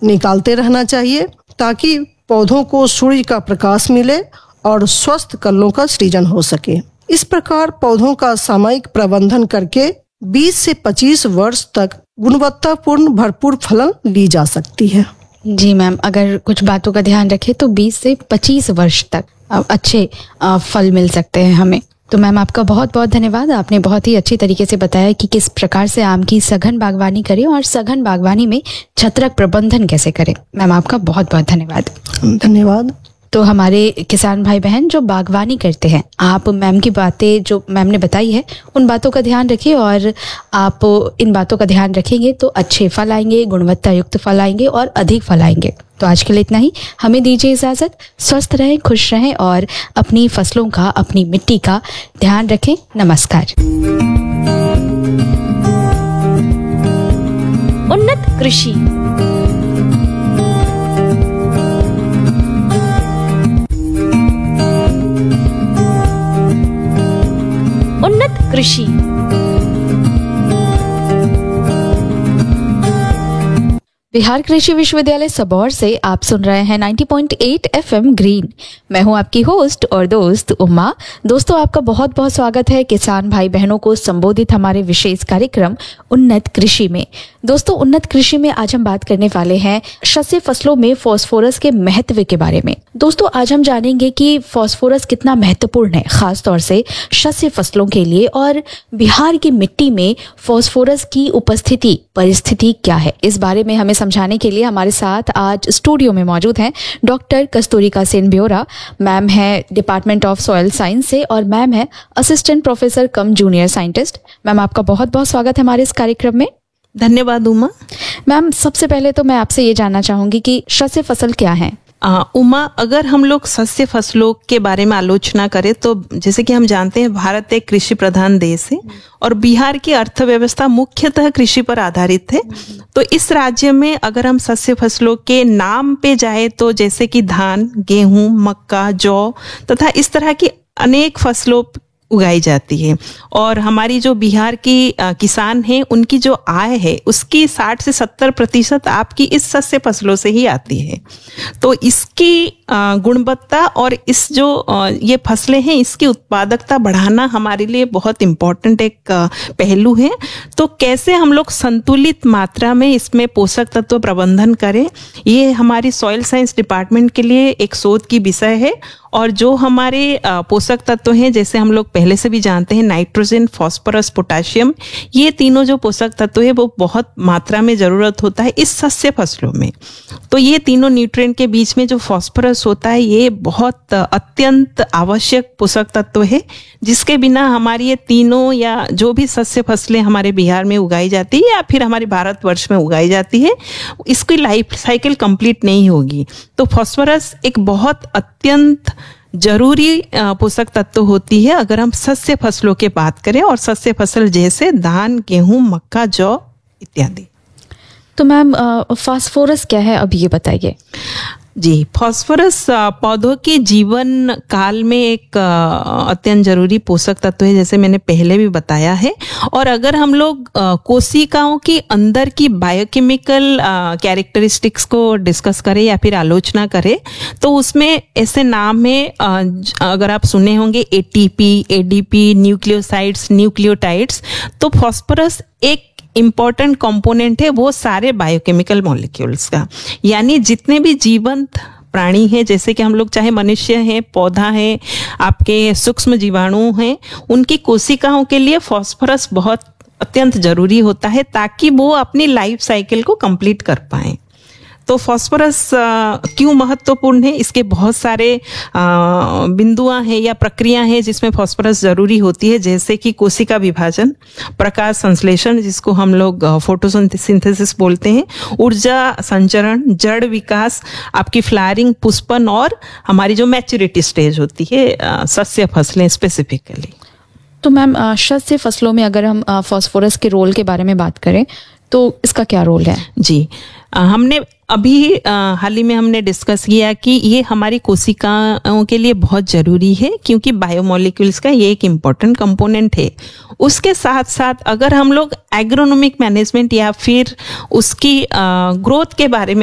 निकालते रहना चाहिए ताकि पौधों को सूर्य का प्रकाश मिले और स्वस्थ कलियों का सृजन हो सके। इस प्रकार पौधों का सामयिक प्रबंधन करके 20 से 25 वर्ष तक गुणवत्तापूर्ण भरपूर फलन ली जा सकती है। जी मैम, अगर कुछ बातों का ध्यान रखें तो 20 से 25 वर्ष तक अच्छे फल मिल सकते हैं हमें। तो मैम आपका बहुत बहुत धन्यवाद। आपने बहुत ही अच्छी तरीके से बताया कि किस प्रकार से आम की सघन बागवानी करें और सघन बागवानी में छत्रक प्रबंधन कैसे करें। मैम आपका बहुत बहुत धन्यवाद। धन्यवाद। तो हमारे किसान भाई बहन जो बागवानी करते हैं, आप मैम की बातें जो मैम ने बताई है उन बातों का ध्यान रखिए और आप इन बातों का ध्यान रखेंगे तो अच्छे फल आएंगे, गुणवत्ता युक्त फल आएंगे और अधिक फल आएंगे। तो आज के लिए इतना ही। हमें दीजिए इजाजत। स्वस्थ रहें, खुश रहें और अपनी फसलों का, अपनी मिट्टी का ध्यान रखें। नमस्कार। उन्नत कृषि। उन्नत कृषि। बिहार कृषि विश्वविद्यालय सबौर से आप सुन रहे हैं 90.8 FM ग्रीन। मैं हूं आपकी होस्ट और दोस्त उमा। दोस्तों आपका बहुत बहुत स्वागत है किसान भाई बहनों को संबोधित हमारे विशेष कार्यक्रम उन्नत कृषि में। दोस्तों उन्नत कृषि में आज हम बात करने वाले हैं शस्य फसलों में फास्फोरस के महत्व के बारे में। दोस्तों आज हम जानेंगे कि फास्फोरस कितना महत्वपूर्ण है, खास तौर से शस्य फसलों के लिए, और बिहार की मिट्टी में फास्फोरस की उपस्थिति परिस्थिति क्या है। इस बारे में हमें समझाने के लिए हमारे साथ आज स्टूडियो में मौजूद हैं डॉक्टर कस्तूरिका सेन ब्योरा। मैम है डिपार्टमेंट ऑफ सॉइल साइंस से और मैम है असिस्टेंट प्रोफेसर कम जूनियर साइंटिस्ट। मैम आपका बहुत बहुत स्वागत है हमारे इस कार्यक्रम में। धन्यवाद उमा। मैम सबसे पहले तो मैं आपसे ये जानना चाहूंगी कि शस्य फसल क्या है। उमा, अगर हम लोग सस्य फसलों के बारे में आलोचना करें तो जैसे कि हम जानते हैं भारत एक कृषि प्रधान देश है और बिहार की अर्थव्यवस्था मुख्यतः कृषि पर आधारित है। तो इस राज्य में अगर हम सस्य फसलों के नाम पे जाए तो जैसे कि धान, गेहूं, मक्का, जौ तथा इस तरह की अनेक फसलों उगाई जाती है। और हमारी जो बिहार की किसान हैं उनकी जो आय है उसकी 60 से 70% आपकी इस सस्य फसलों से ही आती है। तो इसकी गुणवत्ता और इस जो ये फसलें हैं इसकी उत्पादकता बढ़ाना हमारे लिए बहुत इम्पोर्टेंट एक पहलू है। तो कैसे हम लोग संतुलित मात्रा में इसमें पोषक तत्व प्रबंधन करें, ये हमारी सॉइल साइंस डिपार्टमेंट के लिए एक शोध की विषय है। और जो हमारे पोषक तत्व हैं जैसे हम लोग पहले से भी जानते हैं नाइट्रोजन, फास्फोरस, पोटाशियम, ये तीनों जो पोषक तत्व है वो बहुत मात्रा में जरूरत होता है इस सस्य फसलों में। तो ये तीनों न्यूट्रिएंट के बीच में जो फास्फोरस होता है ये बहुत अत्यंत आवश्यक पोषक तत्व है जिसके बिना हमारी ये तीनों या जो भी सस्य फसलें हमारे बिहार में उगाई जाती है या फिर हमारे भारतवर्ष में उगाई जाती है इसकी लाइफ साइकिल कंप्लीट नहीं होगी। तो फास्फोरस एक बहुत अत्यंत जरूरी पोषक तत्व होती है अगर हम सस्य फसलों की बात करें और सस्य फसल जैसे धान, गेहूं, मक्का, जौ इत्यादि। तो मैम फास्फोरस क्या है अब ये बताइए। जी, फास्फोरस पौधों के जीवन काल में एक अत्यंत जरूरी पोषक तत्व है जैसे मैंने पहले भी बताया है। और अगर हम लोग कोशिकाओं के अंदर की बायोकेमिकल कैरेक्टरिस्टिक्स को डिस्कस करें या फिर आलोचना करें तो उसमें ऐसे नाम है, अगर आप सुने होंगे एटीपी, एडीपी, न्यूक्लियोसाइड्स, न्यूक्लियोटाइड्स। तो फास्फोरस एक इम्पॉर्टेंट कंपोनेंट है वो सारे बायोकेमिकल मॉलिक्यूल्स का, यानी जितने भी जीवंत प्राणी हैं जैसे कि हम लोग चाहे मनुष्य हैं, पौधा है, आपके सूक्ष्म जीवाणु हैं, उनकी कोशिकाओं के लिए फास्फोरस बहुत अत्यंत जरूरी होता है ताकि वो अपनी लाइफ साइकिल को कंप्लीट कर पाएं। तो फास्फोरस क्यों महत्वपूर्ण है, इसके बहुत सारे बिंदुआं हैं या प्रक्रिया हैं जिसमें फास्फोरस जरूरी होती है जैसे कि कोशिका विभाजन, प्रकाश संश्लेषण जिसको हम लोग फोटोसिंथेसिस बोलते हैं, ऊर्जा संचरण, जड़ विकास, आपकी फ्लावरिंग, पुष्पन और हमारी जो मैच्योरिटी स्टेज होती है सस्य फसलें स्पेसिफिकली। तो मैम शस्य फसलों में अगर हम फास्फोरस के रोल के बारे में बात करें तो इसका क्या रोल है? जी, हमने अभी हाल ही में हमने डिस्कस किया कि ये हमारी कोशिकाओं के लिए बहुत जरूरी है क्योंकि बायोमोलिक्यूल्स का ये एक इम्पॉर्टेंट कंपोनेंट है। उसके साथ साथ अगर हम लोग एग्रोनॉमिक मैनेजमेंट या फिर उसकी ग्रोथ के बारे में